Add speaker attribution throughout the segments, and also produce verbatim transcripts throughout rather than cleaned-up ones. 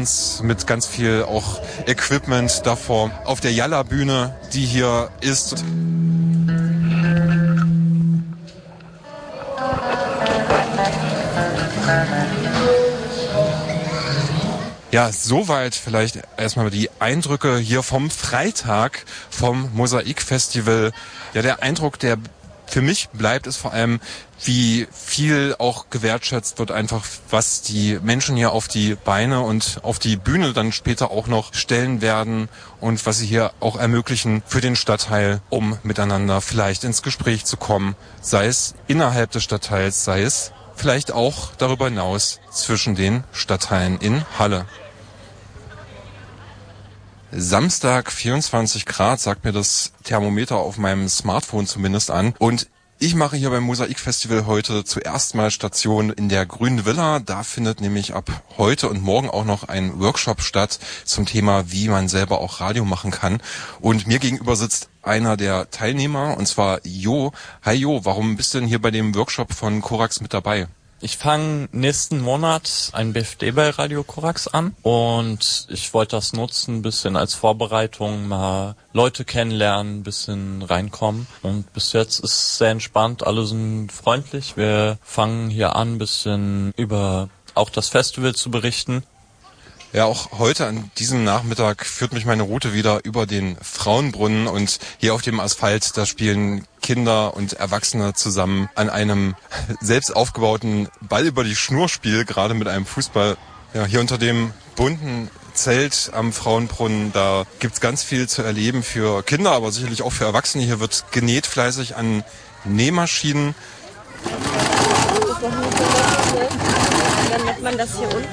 Speaker 1: meistens mit ganz viel auch Equipment davor. Auf der Jalla-Bühne, die hier ist. Ja, soweit vielleicht erstmal die Eindrücke hier vom Freitag vom Mosaikfestival. Ja, der Eindruck, der für mich bleibt, ist vor allem, wie viel auch gewertschätzt wird, einfach was die Menschen hier auf die Beine und auf die Bühne dann später auch noch stellen werden und was sie hier auch ermöglichen für den Stadtteil, um miteinander vielleicht ins Gespräch zu kommen, sei es innerhalb des Stadtteils, sei es vielleicht auch darüber hinaus zwischen den Stadtteilen in Halle. Samstag, vierundzwanzig Grad, sagt mir das Thermometer auf meinem Smartphone zumindest an. Und ich mache hier beim Mosaikfestival heute zuerst mal Station in der Grünen Villa. Da findet nämlich ab heute und morgen auch noch ein Workshop statt zum Thema, wie man selber auch Radio machen kann. Und mir gegenüber sitzt einer der Teilnehmer, und zwar Jo. Hi Jo, warum bist du denn hier bei dem Workshop von Korax mit dabei?
Speaker 2: Ich fange nächsten Monat ein B F D bei Radio Korax an und ich wollte das nutzen, ein bisschen als Vorbereitung, mal Leute kennenlernen, ein bisschen reinkommen. Und bis jetzt ist es sehr entspannt, alle sind freundlich. Wir fangen hier an, ein bisschen über auch das Festival zu berichten.
Speaker 1: Ja, auch heute an diesem Nachmittag führt mich meine Route wieder über den Frauenbrunnen und hier auf dem Asphalt, da spielen Kinder und Erwachsene zusammen an einem selbst aufgebauten Ball über die Schnur Spiel, gerade mit einem Fußball. Ja, hier unter dem bunten Zelt am Frauenbrunnen, da gibt's ganz viel zu erleben für Kinder, aber sicherlich auch für Erwachsene. Hier wird genäht fleißig an Nähmaschinen.
Speaker 3: Dann macht man das hier unten.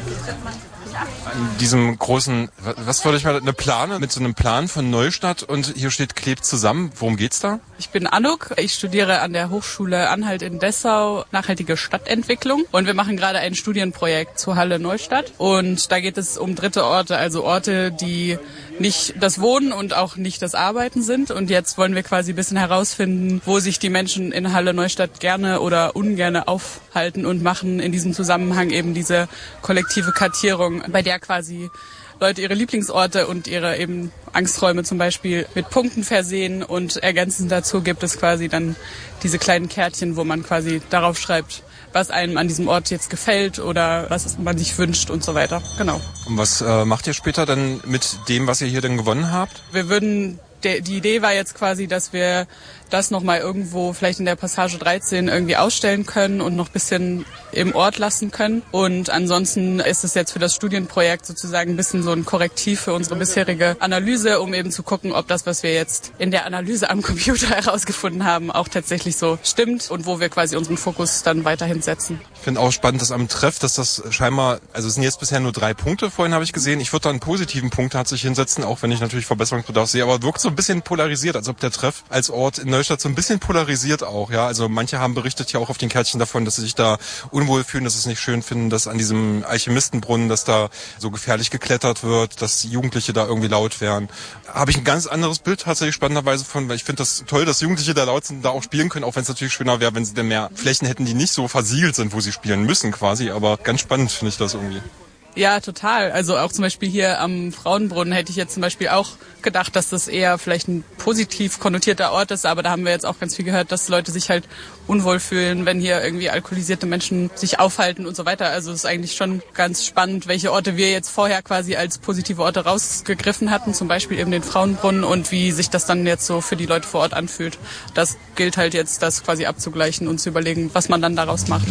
Speaker 1: An diesem großen, was wollte ich mal, eine Plane mit so einem Plan von Neustadt und hier steht Klebt zusammen. Worum geht's da?
Speaker 4: Ich bin Anuk, ich studiere an der Hochschule Anhalt in Dessau nachhaltige Stadtentwicklung und wir machen gerade ein Studienprojekt zu Halle Neustadt und da geht es um dritte Orte, also Orte, die nicht das Wohnen und auch nicht das Arbeiten sind und jetzt wollen wir quasi ein bisschen herausfinden, wo sich die Menschen in Halle Neustadt gerne oder ungerne aufhalten und machen in diesem Zusammenhang eben diese kollektive Kartierung, bei der quasi Leute ihre Lieblingsorte und ihre eben Angsträume zum Beispiel mit Punkten versehen und ergänzend dazu gibt es quasi dann diese kleinen Kärtchen, wo man quasi darauf schreibt, was einem an diesem Ort jetzt gefällt oder was man sich wünscht und so weiter. Genau.
Speaker 1: Und was äh, macht ihr später dann mit dem, was ihr hier denn gewonnen habt?
Speaker 4: Wir würden, de, die Idee war jetzt quasi, dass wir das nochmal irgendwo vielleicht in der Passage dreizehn irgendwie ausstellen können und noch ein bisschen im Ort lassen können. Und ansonsten ist es jetzt für das Studienprojekt sozusagen ein bisschen so ein Korrektiv für unsere bisherige Analyse, um eben zu gucken, ob das, was wir jetzt in der Analyse am Computer herausgefunden haben, auch tatsächlich so stimmt und wo wir quasi unseren Fokus dann weiterhin setzen.
Speaker 1: Ich finde auch spannend, dass am Treff, dass das scheinbar, also es sind jetzt bisher nur drei Punkte, vorhin habe ich gesehen. Ich würde da einen positiven Punkt tatsächlich hinsetzen, auch wenn ich natürlich Verbesserungsbedarf sehe, aber wirkt so ein bisschen polarisiert, als ob der Treff als Ort in Neustadt so ein bisschen polarisiert auch, ja. Also manche haben berichtet ja auch auf den Kärtchen davon, dass sie sich da unwohl fühlen, dass sie es nicht schön finden, dass an diesem Alchemistenbrunnen, dass da so gefährlich geklettert wird, dass Jugendliche da irgendwie laut wären. Habe ich ein ganz anderes Bild tatsächlich spannenderweise von, weil ich finde das toll, dass Jugendliche da laut sind, da auch spielen können, auch wenn es natürlich schöner wäre, wenn sie denn mehr Flächen hätten, die nicht so versiegelt sind, wo sie spielen müssen quasi, aber ganz spannend finde ich das irgendwie.
Speaker 4: Ja, total. Also auch zum Beispiel hier am Frauenbrunnen hätte ich jetzt zum Beispiel auch gedacht, dass das eher vielleicht ein positiv konnotierter Ort ist, aber da haben wir jetzt auch ganz viel gehört, dass Leute sich halt unwohl fühlen, wenn hier irgendwie alkoholisierte Menschen sich aufhalten und so weiter. Also es ist eigentlich schon ganz spannend, welche Orte wir jetzt vorher quasi als positive Orte rausgegriffen hatten, zum Beispiel eben den Frauenbrunnen und wie sich das dann jetzt so für die Leute vor Ort anfühlt. Das gilt halt jetzt, das quasi abzugleichen und zu überlegen, was man dann daraus macht.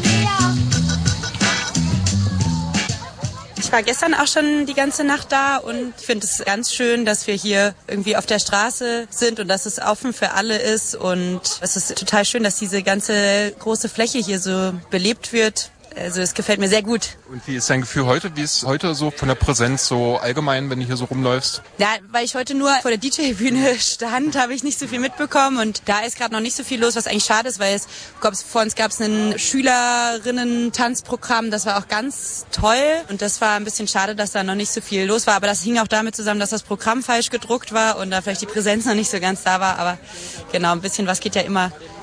Speaker 3: Ich war gestern auch schon die ganze Nacht da und finde es ganz schön, dass wir hier irgendwie auf der Straße sind und dass es offen für alle ist. Und es ist total schön, dass diese ganze große Fläche hier so belebt wird. Also es gefällt mir sehr gut.
Speaker 1: Und wie ist dein Gefühl heute? Wie ist heute so von der Präsenz so allgemein, wenn du hier so rumläufst?
Speaker 3: Ja, weil ich heute nur vor der D J-Bühne stand, habe ich nicht so viel mitbekommen. Und da ist gerade noch nicht so viel los, was eigentlich schade ist, weil es vor uns gab es ein Schülerinnen-Tanzprogramm, das war auch ganz toll. Und das war ein bisschen schade, dass da noch nicht so viel los war. Aber das hing auch damit zusammen, dass das Programm falsch gedruckt war und da vielleicht die Präsenz noch nicht so ganz da war. Aber genau, ein bisschen was geht ja immer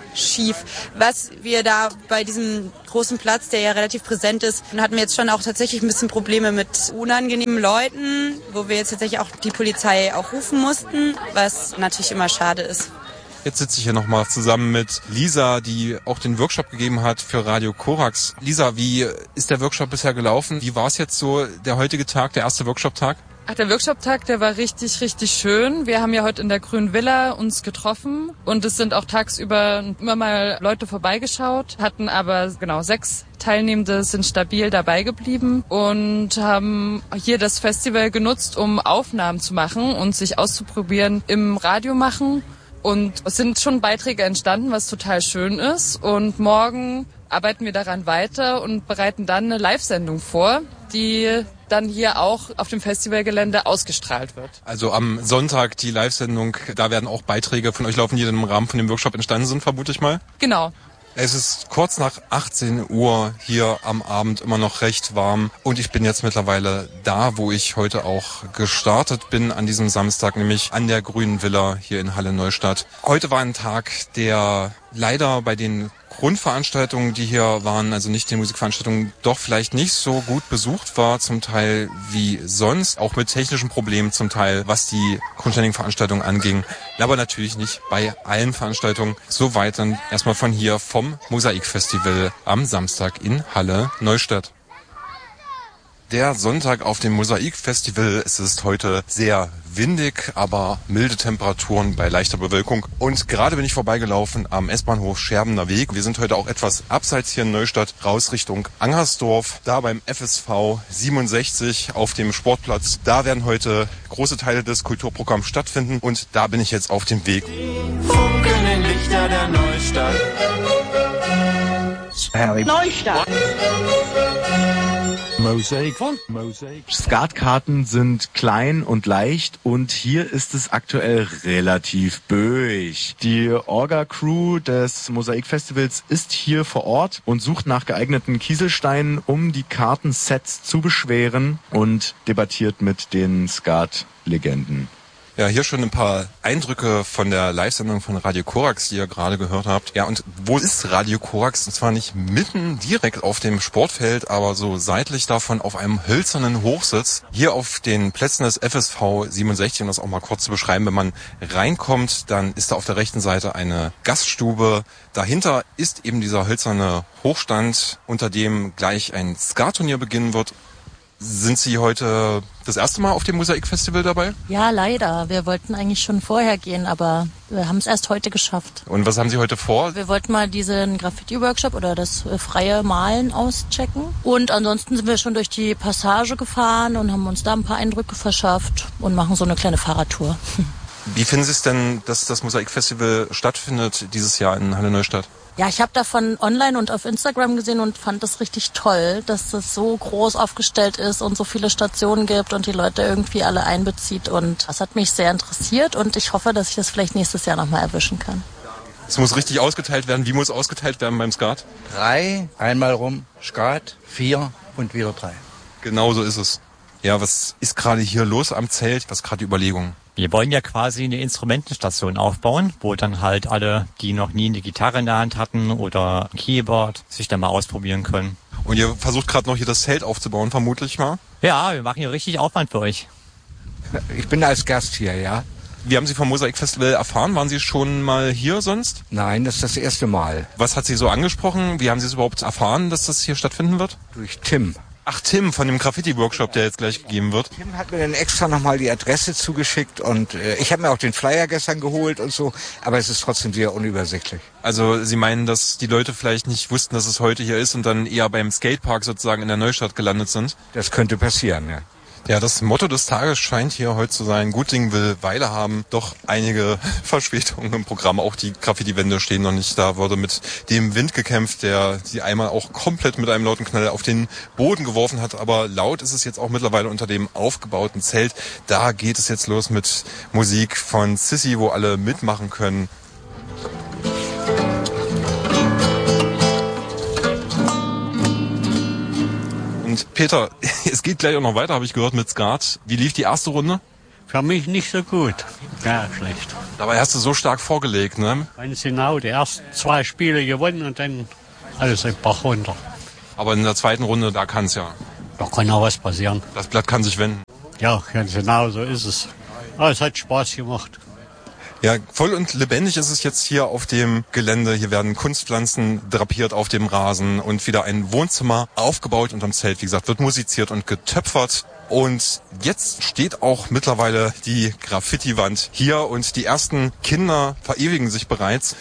Speaker 3: schief. Was wir da bei diesem großen Platz, der ja relativ präsent ist, hatten wir jetzt schon auch tatsächlich ein bisschen Probleme mit unangenehmen Leuten, wo wir jetzt tatsächlich auch die Polizei auch rufen mussten, was natürlich immer schade ist.
Speaker 1: Jetzt sitze ich hier nochmal zusammen mit Lisa, die auch den Workshop gegeben hat für Radio Korax. Lisa, wie ist der Workshop bisher gelaufen? Wie war es jetzt so, der heutige Tag, der erste Workshop-Tag?
Speaker 5: Ach, der Workshop-Tag, der war richtig, richtig schön. Wir haben ja heute in der Grünen Villa uns getroffen und es sind auch tagsüber immer mal Leute vorbeigeschaut, hatten aber genau sechs Teilnehmende sind stabil dabei geblieben und haben hier das Festival genutzt, um Aufnahmen zu machen und sich auszuprobieren im Radio machen. Und es sind schon Beiträge entstanden, was total schön ist. Und morgen arbeiten wir daran weiter und bereiten dann eine Live-Sendung vor, die dann hier auch auf dem Festivalgelände ausgestrahlt wird.
Speaker 1: Also am Sonntag die Live-Sendung, da werden auch Beiträge von euch laufen, die dann im Rahmen von dem Workshop entstanden sind, vermute ich mal?
Speaker 5: Genau.
Speaker 1: Es ist kurz nach achtzehn Uhr hier am Abend, immer noch recht warm und ich bin jetzt mittlerweile da, wo ich heute auch gestartet bin an diesem Samstag, nämlich an der Grünen Villa hier in Halle-Neustadt. Heute war ein Tag, der leider bei den Grundveranstaltungen, die hier waren, also nicht den Musikveranstaltungen, doch vielleicht nicht so gut besucht war, zum Teil wie sonst, auch mit technischen Problemen zum Teil, was die grundständigen Veranstaltungen anging, aber natürlich nicht bei allen Veranstaltungen. Soweit dann erstmal von hier vom Mosaikfestival am Samstag in Halle-Neustadt. Der Sonntag auf dem Mosaikfestival. Es ist heute sehr windig, aber milde Temperaturen bei leichter Bewölkung. Und gerade bin ich vorbeigelaufen am S-Bahnhof Scherbener Weg. Wir sind heute auch etwas abseits hier in Neustadt, raus Richtung Angersdorf. Da beim F S V siebenundsechzig auf dem Sportplatz. Da werden heute große Teile des Kulturprogramms stattfinden. Und da bin ich jetzt auf dem Weg.
Speaker 6: Funkelnden Lichter der Neustadt.
Speaker 7: Harry.
Speaker 6: Neustadt.
Speaker 7: Mosaik. Mosaik. Skatkarten sind klein und leicht und hier ist es aktuell relativ böig. Die Orga-Crew des Mosaikfestivals ist hier vor Ort und sucht nach geeigneten Kieselsteinen, um die Kartensets zu beschweren und debattiert mit den Skat-Legenden.
Speaker 1: Ja, hier schon ein paar Eindrücke von der Live-Sendung von Radio Korax, die ihr gerade gehört habt. Ja, und wo ist Radio Korax? Und zwar nicht mitten direkt auf dem Sportfeld, aber so seitlich davon auf einem hölzernen Hochsitz. Hier auf den Plätzen des F S V siebenundsechzig, um das auch mal kurz zu beschreiben, wenn man reinkommt, dann ist da auf der rechten Seite eine Gaststube. Dahinter ist eben dieser hölzerne Hochstand, unter dem gleich ein Skaturnier beginnen wird. Sind Sie heute das erste Mal auf dem Mosaikfestival dabei?
Speaker 8: Ja, leider. Wir wollten eigentlich schon vorher gehen, aber wir haben es erst heute geschafft.
Speaker 1: Und was haben Sie heute vor?
Speaker 8: Wir wollten mal diesen Graffiti-Workshop oder das freie Malen auschecken. Und ansonsten sind wir schon durch die Passage gefahren und haben uns da ein paar Eindrücke verschafft und machen so eine kleine Fahrradtour.
Speaker 1: Wie finden Sie es denn, dass das Mosaikfestival stattfindet dieses Jahr in Halle-Neustadt?
Speaker 8: Ja, ich habe davon online und auf Instagram gesehen und fand das richtig toll, dass das so groß aufgestellt ist und so viele Stationen gibt und die Leute irgendwie alle einbezieht. Und das hat mich sehr interessiert und ich hoffe, dass ich das vielleicht nächstes Jahr nochmal erwischen kann.
Speaker 1: Es muss richtig ausgeteilt werden. Wie muss ausgeteilt werden beim Skat?
Speaker 9: Drei, einmal rum, Skat, vier und wieder drei.
Speaker 1: Genau so ist es. Ja, was ist gerade hier los am Zelt? Was ist gerade die Überlegung?
Speaker 10: Wir wollen ja quasi eine Instrumentenstation aufbauen, wo dann halt alle, die noch nie eine Gitarre in der Hand hatten oder ein Keyboard, sich dann mal ausprobieren können.
Speaker 1: Und ihr versucht gerade noch hier das Zelt aufzubauen, vermutlich mal?
Speaker 10: Ja, wir machen hier richtig Aufwand für euch.
Speaker 9: Ich bin als Gast hier, ja.
Speaker 1: Wie haben Sie vom Mosaikfestival erfahren? Waren Sie schon mal hier sonst?
Speaker 9: Nein, das ist das erste Mal.
Speaker 1: Was hat Sie so angesprochen? Wie haben Sie es überhaupt erfahren, dass das hier stattfinden wird?
Speaker 9: Durch Tim.
Speaker 1: Ach, Tim, von dem Graffiti-Workshop, der jetzt gleich gegeben wird.
Speaker 9: Tim hat mir dann extra nochmal die Adresse zugeschickt und äh, ich habe mir auch den Flyer gestern geholt und so, aber es ist trotzdem sehr unübersichtlich.
Speaker 1: Also Sie meinen, dass die Leute vielleicht nicht wussten, dass es heute hier ist und dann eher beim Skatepark sozusagen in der Neustadt gelandet sind?
Speaker 9: Das könnte passieren, ja.
Speaker 1: Ja, das Motto des Tages scheint hier heute zu sein, gut Ding will Weile haben, doch einige Verspätungen im Programm, auch die Graffiti-Wände stehen noch nicht da, wurde mit dem Wind gekämpft, der sie einmal auch komplett mit einem lauten Knall auf den Boden geworfen hat, aber laut ist es jetzt auch mittlerweile unter dem aufgebauten Zelt. Da geht es jetzt los mit Musik von Sissy, wo alle mitmachen können. Und Peter, es geht gleich auch noch weiter, habe ich gehört, mit Skat. Wie lief die erste Runde?
Speaker 11: Für mich nicht so gut. Ja, schlecht.
Speaker 1: Dabei hast du so stark vorgelegt, ne?
Speaker 11: Ganz genau, die ersten zwei Spiele gewonnen und dann alles ein Bach runter.
Speaker 1: Aber in der zweiten Runde, da kann's ja.
Speaker 11: Da kann auch was passieren.
Speaker 1: Das Blatt kann sich wenden.
Speaker 11: Ja, ganz genau, so ist es. Aber es hat Spaß gemacht.
Speaker 1: Ja, voll und lebendig ist es jetzt hier auf dem Gelände. Hier werden Kunstpflanzen drapiert auf dem Rasen und wieder ein Wohnzimmer aufgebaut unterm Zelt. Wie gesagt, wird musiziert und getöpfert. Und jetzt steht auch mittlerweile die Graffiti-Wand hier und die ersten Kinder verewigen sich bereits.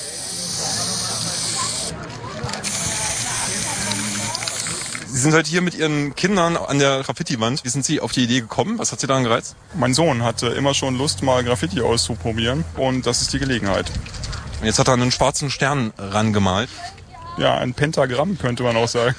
Speaker 1: Sie sind heute hier mit Ihren Kindern an der Graffiti-Wand. Wie sind Sie auf die Idee gekommen? Was hat Sie daran gereizt?
Speaker 12: Mein Sohn hatte immer schon Lust, mal Graffiti auszuprobieren und das ist die Gelegenheit.
Speaker 1: Und jetzt hat er einen schwarzen Stern rangemalt.
Speaker 12: Ja, ein Pentagramm könnte man auch sagen.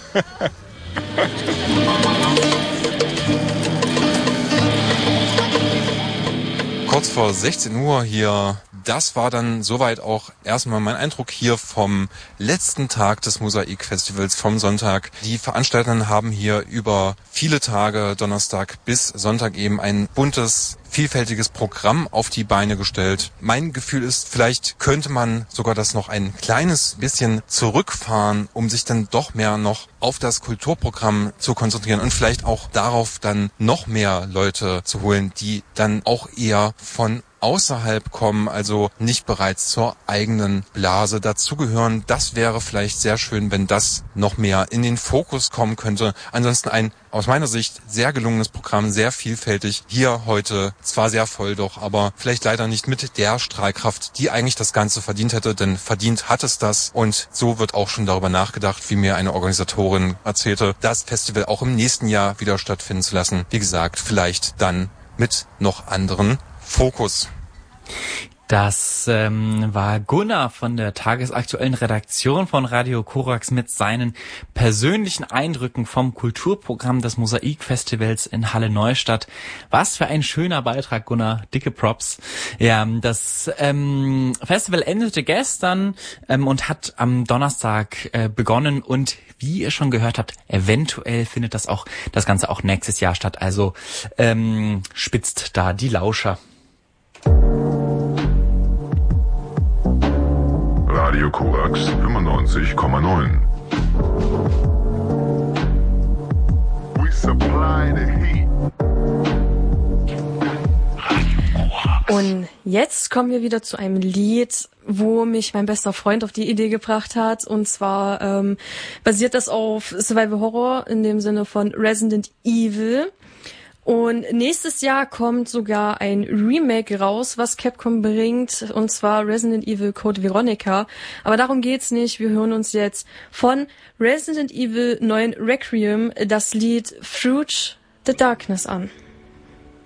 Speaker 1: Kurz vor sechzehn Uhr hier. Das war dann soweit auch erstmal mein Eindruck hier vom letzten Tag des Mosaik-Festivals, vom Sonntag. Die Veranstalter haben hier über viele Tage, Donnerstag bis Sonntag eben ein buntes, vielfältiges Programm auf die Beine gestellt. Mein Gefühl ist, vielleicht könnte man sogar das noch ein kleines bisschen zurückfahren, um sich dann doch mehr noch auf das Kulturprogramm zu konzentrieren und vielleicht auch darauf dann noch mehr Leute zu holen, die dann auch eher von außerhalb kommen, also nicht bereits zur eigenen Blase dazugehören. Das wäre vielleicht sehr schön, wenn das noch mehr in den Fokus kommen könnte. Ansonsten ein aus meiner Sicht sehr gelungenes Programm, sehr vielfältig. Hier heute zwar sehr voll doch, aber vielleicht leider nicht mit der Strahlkraft, die eigentlich das Ganze verdient hätte, denn verdient hat es das. Und so wird auch schon darüber nachgedacht, wie mir eine Organisatorin erzählte, das Festival auch im nächsten Jahr wieder stattfinden zu lassen. Wie gesagt, vielleicht dann mit noch anderen Fokus.
Speaker 13: Das ähm, war Gunnar von der tagesaktuellen Redaktion von Radio Korax mit seinen persönlichen Eindrücken vom Kulturprogramm des Mosaik-Festivals in Halle Neustadt. Was für ein schöner Beitrag, Gunnar. Dicke Props. Ja, das ähm, Festival endete gestern ähm, und hat am Donnerstag äh, begonnen und wie ihr schon gehört habt, eventuell findet das auch das Ganze auch nächstes Jahr statt. Also ähm, spitzt da die Lauscher.
Speaker 14: Radio Korax fünfundneunzig Komma neun. We supply the heat.
Speaker 15: Und jetzt kommen wir wieder zu einem Lied, wo mich mein bester Freund auf die Idee gebracht hat. Und zwar ähm, basiert das auf Survival Horror in dem Sinne von Resident Evil. Und nächstes Jahr kommt sogar ein Remake raus, was Capcom bringt, und zwar Resident Evil Code Veronica. Aber darum geht's nicht. Wir hören uns jetzt von Resident Evil neun Requiem das Lied Through the Darkness an.